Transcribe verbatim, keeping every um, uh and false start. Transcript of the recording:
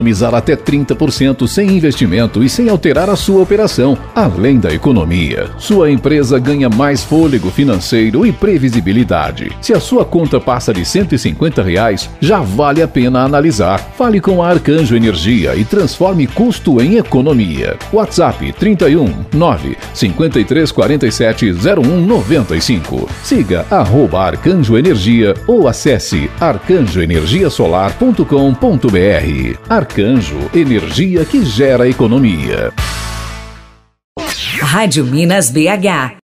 economizar até trinta por cento sem investimento e sem alterar a sua operação. Além da economia, sua empresa ganha mais fôlego financeiro e previsibilidade. Se a sua conta passa de cento e cinquenta reais, já vale a pena analisar. Fale com a Arcanjo Energia e transforme custo em economia. WhatsApp trinta e um, nove, cinquenta e três, quarenta e sete, zero um, noventa e cinco. Siga arroba Arcanjo Energia ou acesse arcanjo energia solar ponto com ponto br. Arcanjo, energia que gera economia. Rádio Minas B H,